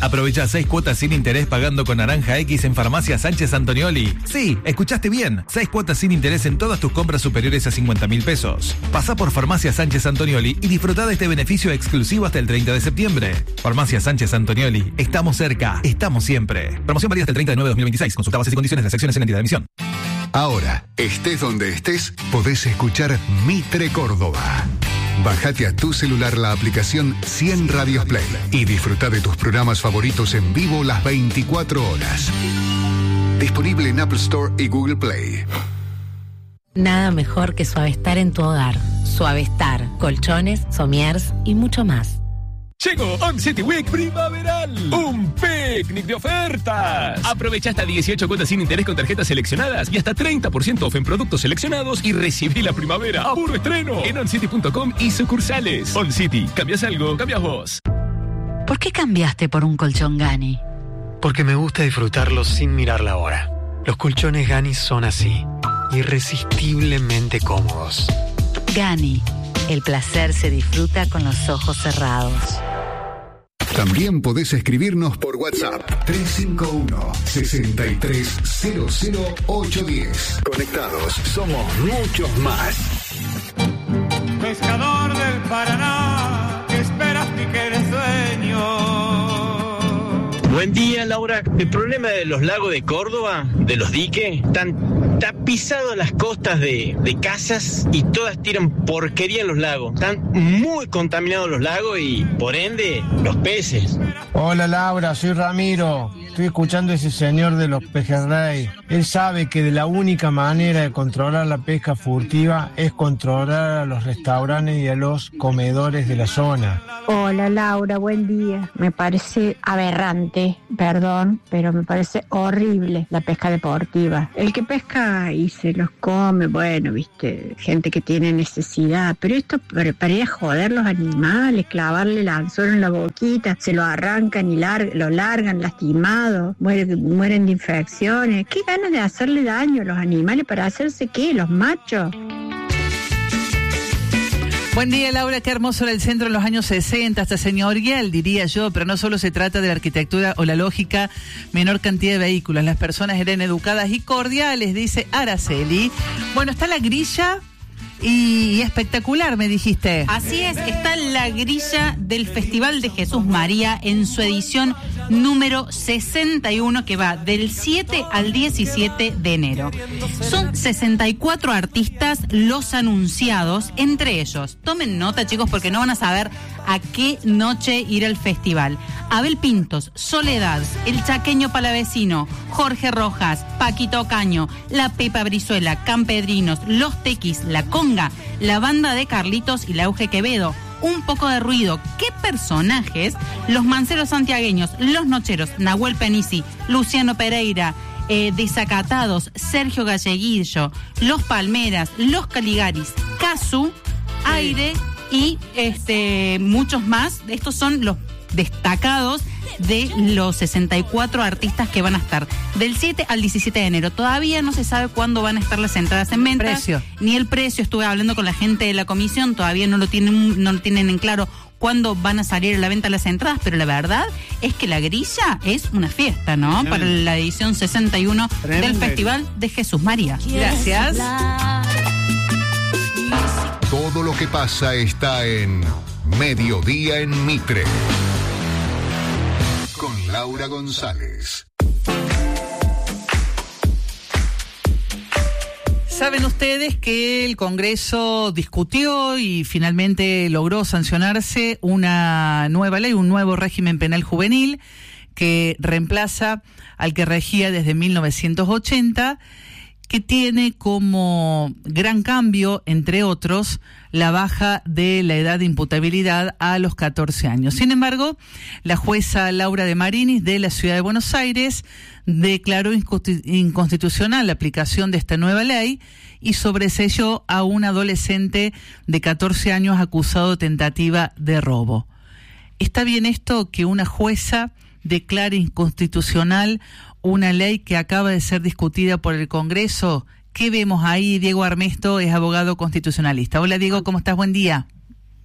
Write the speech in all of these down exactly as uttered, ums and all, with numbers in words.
Aprovecha seis cuotas sin interés pagando con Naranja X en Farmacia Sánchez Antonioli. Sí, escuchaste bien. seis cuotas sin interés en todas tus compras superiores a cincuenta mil pesos. Pasá por Farmacia Sánchez Antonioli y disfrutá de este beneficio exclusivo hasta el treinta de septiembre. Farmacia Sánchez Antonioli. Estamos cerca. Estamos siempre. Promoción válida hasta el treinta de nueve de dos mil veintiséis. Consulta bases y condiciones de las secciones en entidad de emisión. Ahora, estés donde estés, podés escuchar Mitre Córdoba. Bájate a tu celular la aplicación cien Radios Play y disfruta de tus programas favoritos en vivo las veinticuatro horas. Disponible en Apple Store y Google Play. Nada mejor que Suavestar en tu hogar. Suavestar, colchones, somiers y mucho más. Llegó On City Week primaveral. Un picnic de ofertas. Aprovecha hasta dieciocho cuotas sin interés con tarjetas seleccionadas y hasta treinta por ciento off en productos seleccionados y recibí la primavera a puro estreno en on city punto com y sucursales. On City, cambias algo, cambias vos. ¿Por qué cambiaste por un colchón Gani? Porque me gusta disfrutarlos sin mirar la hora. Los colchones Gani son así, irresistiblemente cómodos. Gani, el placer se disfruta con los ojos cerrados. También podés escribirnos por WhatsApp tres cinco uno, seis tres cero cero ocho uno cero. Conectados, somos muchos más. Pescador del Paraná, que esperas que eres dueño. Buen día, Laura. El problema de los lagos de Córdoba, de los diques, están tapizados las costas de, de casas y todas tiran porquería en los lagos. Están muy contaminados los lagos y, por ende, los peces. Hola, Laura, soy Ramiro. Estoy escuchando a ese señor de los pejerrey. Él sabe que de la única manera de controlar la pesca furtiva es controlar a los restaurantes y a los comedores de la zona. Hola, Laura, buen día. Me parece aberrante, perdón, pero me parece horrible la pesca deportiva. El que pesca y se los come, bueno, viste, gente que tiene necesidad, pero esto para, para ir a joder los animales, clavarle el anzuelo en la boquita, se lo arrancan y lar- lo largan lastimado, mueren, mueren de infecciones. ¿Qué ganas de hacerle daño a los animales para hacerse qué? ¿Los machos? Buen día, Laura. Qué hermoso era el centro en los años sesenta, hasta señorial, diría yo, pero no solo se trata de la arquitectura o la lógica, menor cantidad de vehículos. Las personas eran educadas y cordiales, dice Araceli. Bueno, está la grilla y espectacular, me dijiste. Así es, está la grilla del Festival de Jesús María en su edición número sesenta y uno, que va del siete al diecisiete de enero. Son sesenta y cuatro artistas los anunciados, entre ellos, tomen nota, chicos, porque no van a saber a qué noche ir al festival. Abel Pintos, Soledad, El Chaqueño Palavecino, Jorge Rojas, Paquito Caño, La Pepa Brizuela, Campedrinos, Los Tequis, La Conga, La Banda de Carlitos y La Auge Quevedo. Un poco de ruido. ¿Qué personajes? Los Manceros Santiagueños, Los Nocheros, Nahuel Penisi, Luciano Pereira, eh, Desacatados, Sergio Galleguillo, Los Palmeras, Los Caligaris, Casu, Aire y este muchos más. Estos son los destacados de los sesenta y cuatro artistas que van a estar del siete al diecisiete de enero. Todavía no se sabe cuándo van a estar las entradas en venta. Precio. Ni el precio. Estuve hablando con la gente de la comisión, todavía no lo tienen, no lo tienen en claro cuándo van a salir a la venta las entradas, pero la verdad es que la grilla es una fiesta, ¿no? Tremendo. Para la edición sesenta y uno Tremendo. Del Festival de Jesús María. Gracias. Todo lo que pasa está en Mediodía en Mitre. Con Laura González. Saben ustedes que el Congreso discutió y finalmente logró sancionarse una nueva ley, un nuevo régimen penal juvenil que reemplaza al que regía desde mil novecientos ochenta, que tiene como gran cambio, entre otros, la baja de la edad de imputabilidad a los catorce años. Sin embargo, la jueza Laura de Marinis de la Ciudad de Buenos Aires declaró inconstitucional la aplicación de esta nueva ley y sobreseyó a un adolescente de catorce años acusado de tentativa de robo. ¿Está bien esto que una jueza declare inconstitucional una ley que acaba de ser discutida por el Congreso? ¿Qué vemos ahí? Diego Armesto es abogado constitucionalista. Hola, Diego, ¿cómo estás? Buen día.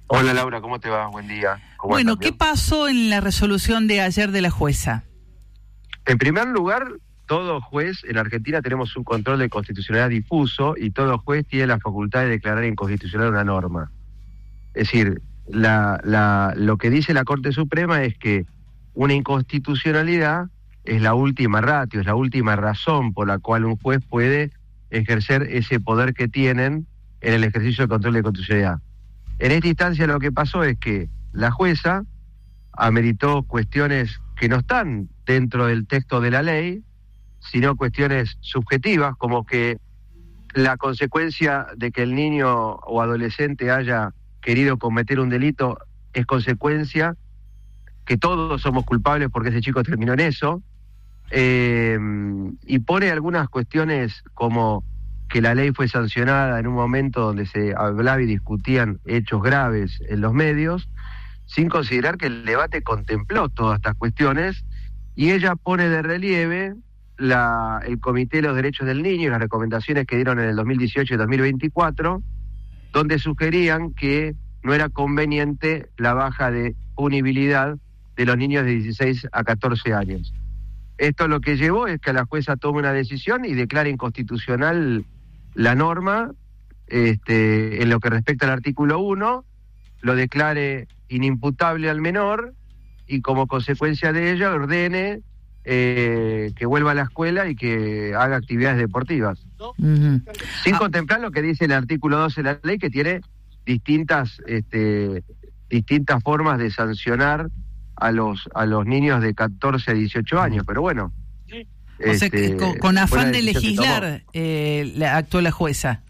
Hola Laura, ¿cómo te va? Buen día. ¿Cómo Bueno, estás? ¿qué pasó en la resolución de ayer de la jueza? En primer lugar, todo juez, en Argentina tenemos un control de constitucionalidad difuso y todo juez tiene la facultad de declarar inconstitucional una norma. Es decir, la, la, lo que dice la Corte Suprema es que una inconstitucionalidad es la última ratio, es la última razón por la cual un juez puede ejercer ese poder que tienen en el ejercicio del control de constitucionalidad. En esta instancia lo que pasó es que la jueza ameritó cuestiones que no están dentro del texto de la ley, sino cuestiones subjetivas, como que la consecuencia de que el niño o adolescente haya querido cometer un delito es consecuencia que todos somos culpables porque ese chico terminó en eso, eh, y pone algunas cuestiones como que la ley fue sancionada en un momento donde se hablaba y discutían hechos graves en los medios, sin considerar que el debate contempló todas estas cuestiones, y ella pone de relieve la, el Comité de los Derechos del Niño y las recomendaciones que dieron en el dos mil dieciocho y dos mil veinticuatro, donde sugerían que no era conveniente la baja de punibilidad de los niños de dieciséis a catorce años. Esto lo que llevó es que la jueza tome una decisión y declare inconstitucional la norma, este, en lo que respecta al artículo uno, lo declare inimputable al menor y como consecuencia de ello ordene eh, que vuelva a la escuela y que haga actividades deportivas. Uh-huh. Sin ah. contemplar lo que dice el artículo doce de la ley, que tiene distintas, este, distintas formas de sancionar a los, a los niños de catorce a dieciocho años, pero bueno. O sea, Este, con, con afán de decisión legislar eh, la, actuó la jueza.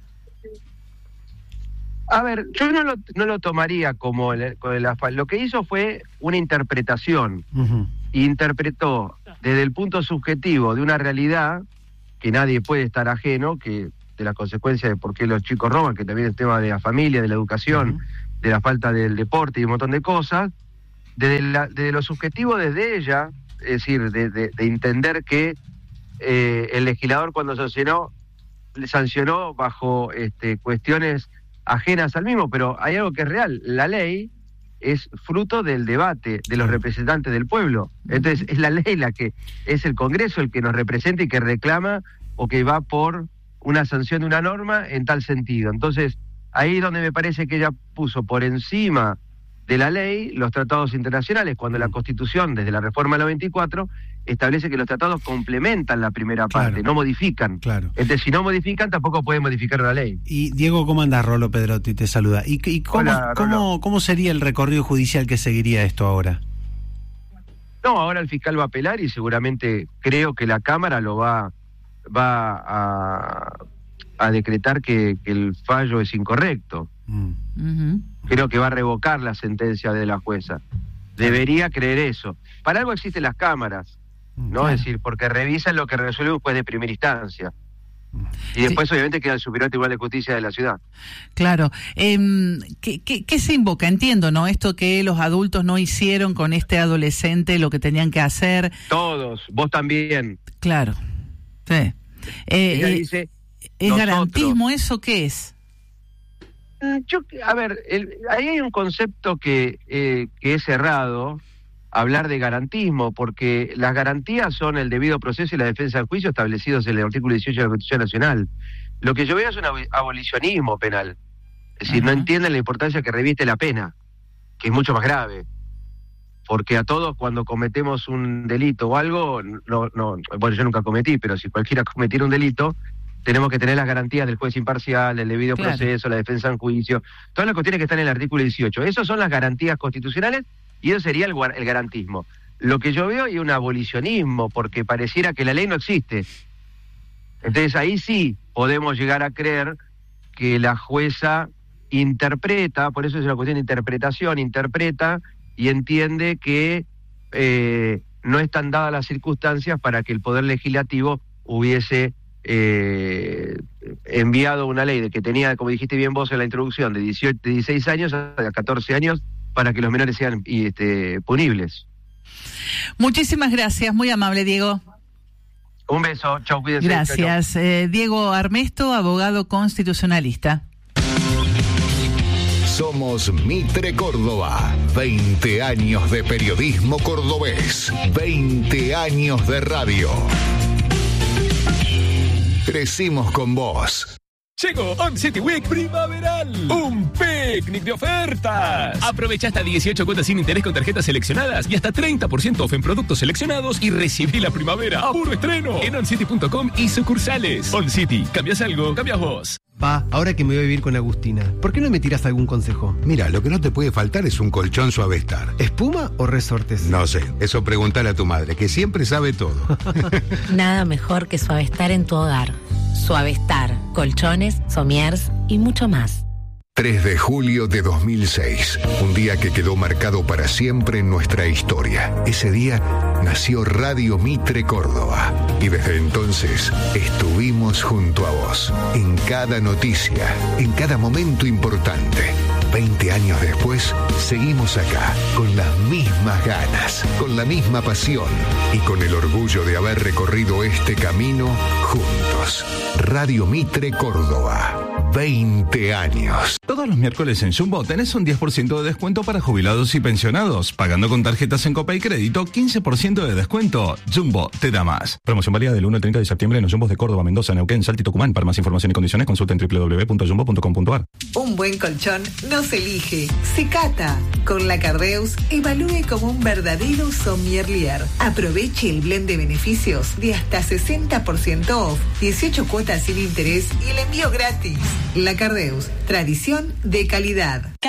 A ver, yo no lo, no lo tomaría como el, con el afán. Lo que hizo fue una interpretación. Uh-huh. Interpretó desde el punto subjetivo de una realidad que nadie puede estar ajeno, que de las consecuencias de por qué los chicos roban, que también es el tema de la familia, de la educación, uh-huh. de la falta del deporte y un montón de cosas. Desde, la, desde lo subjetivo, desde ella, es decir, de, de, de entender que eh, el legislador cuando sancionó, sancionó bajo este, cuestiones ajenas al mismo, pero hay algo que es real. La ley es fruto del debate de los representantes del pueblo. Entonces es la ley la que, es el Congreso el que nos representa y que reclama o que va por una sanción de una norma en tal sentido. Entonces ahí es donde me parece que ella puso por encima de la ley los tratados internacionales, cuando la Constitución, desde la reforma del noventa y cuatro, establece que los tratados complementan la primera parte, claro. no modifican. Claro. Entonces, si no modifican, tampoco pueden modificar la ley. Y Diego, ¿cómo andás? Rolo Pedrotti te saluda. ¿Y, y cómo, Hola, cómo, cómo sería el recorrido judicial que seguiría esto ahora? No, ahora el fiscal va a apelar y seguramente creo que la Cámara lo va, va a, a decretar que, que el fallo es incorrecto. Mm. Uh-huh. Creo que va a revocar la sentencia de la jueza. Debería creer eso. Para algo existen las cámaras, ¿no? Claro. Es decir, porque revisan lo que resuelve un juez de primera instancia. Y después, sí. obviamente, queda el Superior Tribunal de Justicia de la ciudad. Claro. Eh, ¿qué, qué, ¿Qué se invoca? Entiendo, ¿no? Esto que los adultos no hicieron con este adolescente lo que tenían que hacer. Todos, vos también. Claro. Sí. Eh, Ella eh, dice, ¿Es nosotros. garantismo eso qué es? Yo, a ver, el, ahí hay un concepto que, eh, que es errado, hablar de garantismo, porque las garantías son el debido proceso y la defensa del juicio establecidos en el artículo dieciocho de la Constitución Nacional. Lo que yo veo es un abolicionismo penal, es decir, uh-huh. no entienden la importancia que reviste la pena, que es mucho más grave, porque a todos cuando cometemos un delito o algo, no, no, bueno, yo nunca cometí, pero si cualquiera cometiera un delito, tenemos que tener las garantías del juez imparcial, del debido claro. proceso, la defensa en juicio, todas las cuestiones que están en el artículo dieciocho. Esas son las garantías constitucionales y eso sería el, el garantismo. Lo que yo veo es un abolicionismo, porque pareciera que la ley no existe. Entonces ahí sí podemos llegar a creer que la jueza interpreta, por eso es una cuestión de interpretación, interpreta y entiende que eh, no están dadas las circunstancias para que el Poder Legislativo hubiese Eh, enviado una ley de que tenía, como dijiste bien vos en la introducción, de, dieciocho, de dieciséis años a catorce años para que los menores sean y, este, punibles. Muchísimas gracias, muy amable Diego. Un beso, chau, cuídense. Gracias, eh, Diego Armesto, abogado constitucionalista. Somos Mitre Córdoba. veinte años de periodismo cordobés. veinte años de radio. Crecimos con vos. Llegó On City Week primaveral. Un picnic de ofertas. Aprovecha hasta dieciocho cuotas sin interés con tarjetas seleccionadas y hasta treinta por ciento off en productos seleccionados y recibí la primavera a puro estreno en oncity punto com y sucursales. On City, ¿cambias algo? Cambias vos. Pa, ahora que me voy a vivir con Agustina, ¿por qué no me tiras algún consejo? Mira, lo que no te puede faltar es un colchón Suavestar. ¿Espuma o resortes? No sé, eso pregúntale a tu madre, que siempre sabe todo. Nada mejor que Suavestar en tu hogar. Suavestar, colchones, somiers y mucho más. tres de julio de dos mil seis, un día que quedó marcado para siempre en nuestra historia. Ese día nació Radio Mitre Córdoba y desde entonces estuvimos junto a vos, en cada noticia, en cada momento importante. veinte años después, seguimos acá, con las mismas ganas, con la misma pasión y con el orgullo de haber recorrido este camino juntos. Radio Mitre Córdoba, veinte años. Todos los miércoles en Jumbo tenés un diez por ciento de descuento para jubilados y pensionados. Pagando con tarjetas en Copa y Crédito, quince por ciento de descuento. Jumbo te da más. Promoción válida del uno al treinta de septiembre en los Jumbos de Córdoba, Mendoza, Neuquén, Salta y Tucumán. Para más información y condiciones consulta en doble u doble u doble u punto jumbo punto com punto a r. Un buen colchón no se elige, se cata. Con la Cardeus, evalúe como un verdadero sommelier. Aproveche el blend de beneficios de hasta sesenta por ciento off, dieciocho cuotas sin interés y el envío gratis. La Cardeus, tradición de calidad.